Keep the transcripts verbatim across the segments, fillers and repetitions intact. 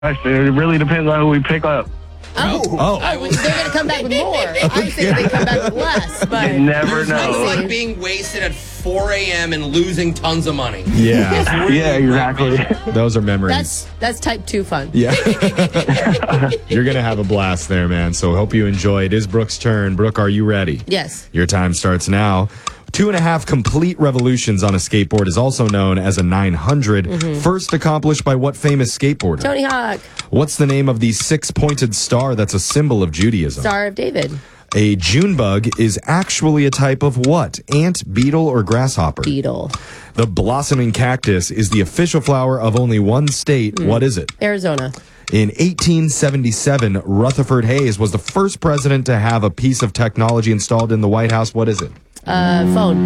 It really depends on who we pick up. Oh, Oh. I was, they're going to come back with more. I was thinking they come back with less, but You never There's nothing know. like being wasted at four a.m. and losing tons of money. Yeah, Yeah, exactly. those are memories. that's that's type two fun. Yeah. You're going to have a blast there, man. So hope you enjoy. It is Brooke's turn. Brooke, are you ready? Yes. Your time starts now. Two and a half complete revolutions on a skateboard is also known as a nine hundred. First accomplished by what famous skateboarder? Tony Hawk, What's the name of the six-pointed star that's a symbol of Judaism? Star of David, A June bug is actually a type of what? Ant, beetle, or grasshopper? Beetle, The blossoming cactus is the official flower of only one state. What is it? Arizona, In eighteen seventy-seven, Rutherford Hayes was the first president to have a piece of technology installed in the White House. What is it? uh,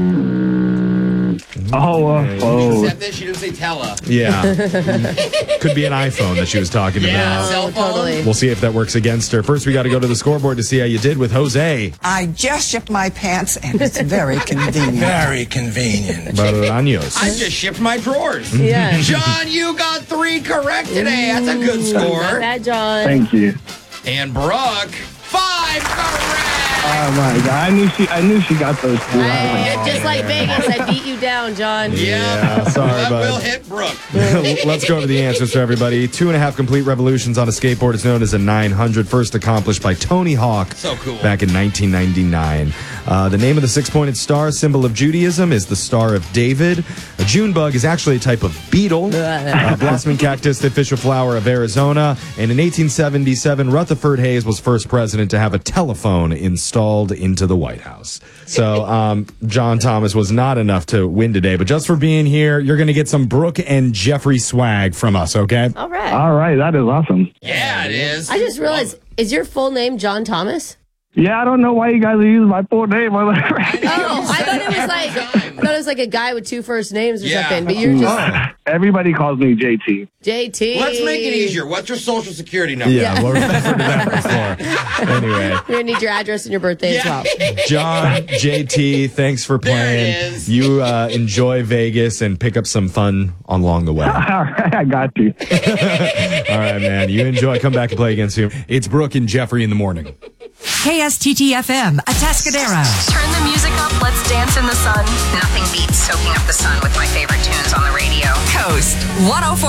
phone, Oh, uh, oh. Except that she didn't say Tella. Yeah. Could be an iPhone that she was talking Yeah, about. cell phone. totally. We'll see if that works against her. First, we got to go to the scoreboard to see how you did with Jose I just shipped my pants, and it's very convenient. Very convenient. Bolaños. I just shipped my drawers. Yeah. John, you got three correct today. That's a good Not score. bad, John. Thank you. And Brooke, five correct. Oh my God! I knew she. I knew she got those two. I, just like Vegas, I beat you down, John. Yeah, sorry, that bud. will hit Brooke. Let's go to the answers for everybody. Two and a half complete revolutions on a skateboard is known as a nine hundred, first accomplished by Tony Hawk So cool. back in nineteen ninety-nine. Uh, the name of the six-pointed star, symbol of Judaism, is the Star of David. A June bug is actually a type of beetle. Uh, blossoming cactus, the official flower of Arizona. And in eighteen seventy-seven, Rutherford Hayes was first president to have a telephone installed into the White House. So um, John Thomas was not enough to win today, but just for being here, you're going to get some Brooke and Jeffrey swag from us, okay? All right. All right, that is awesome. Yeah, it is. I just realized, is your full name John Thomas? Yeah, I don't know why you guys are using my full name. Oh, I thought it was like I thought it was like a guy with two first names or Yeah. something, but you're just Everybody calls me J T. J T. Let's make it easier. What's your social security number? Yeah, we'll refer to that before. Anyway, We're gonna need your address and your birthday as well. John, J T, thanks for There playing. it is. You uh, enjoy Vegas and pick up some fun along the way. All right, I got you. All right, man. You enjoy. Come back and play against you. It's Brooke and Jeffrey in the morning. K S T T F M, Atascadero. Turn the music up, let's dance in the sun. Nothing beats soaking up the sun with my favorite tunes on the radio. Coast one oh four.